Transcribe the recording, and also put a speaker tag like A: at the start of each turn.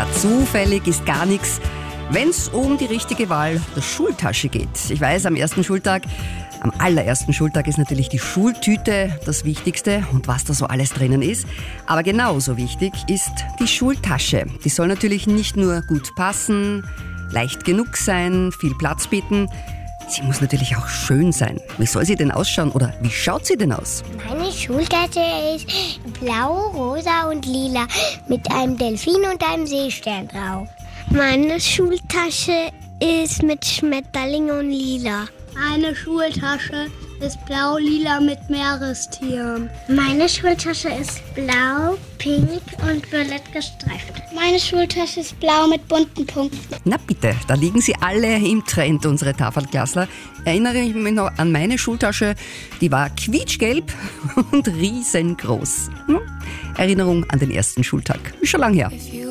A: Na, zufällig ist gar nichts, wenn es um die richtige Wahl der Schultasche geht. Ich weiß, am allerersten Schultag ist natürlich die Schultüte das Wichtigste und was da so alles drinnen ist. Aber genauso wichtig ist die Schultasche. Die soll natürlich nicht nur gut passen, leicht genug sein, viel Platz bieten. Sie muss natürlich auch schön sein. Wie soll sie denn ausschauen oder wie schaut sie denn aus?
B: Meine Schultasche ist blau, rosa und lila mit einem Delfin und einem Seestern drauf. Meine Schultasche ist mit Schmetterling und lila.
C: Meine Schultasche ist blau-lila mit Meerestieren.
B: Meine Schultasche ist blau, pink und violett gestreift.
C: Meine Schultasche ist blau mit bunten Punkten.
A: Na bitte, da liegen sie alle im Trend, unsere Tafelklassler. Erinnere ich mich noch an meine Schultasche, die war quietschgelb und riesengroß. Erinnerung an den ersten Schultag, ist schon lang her.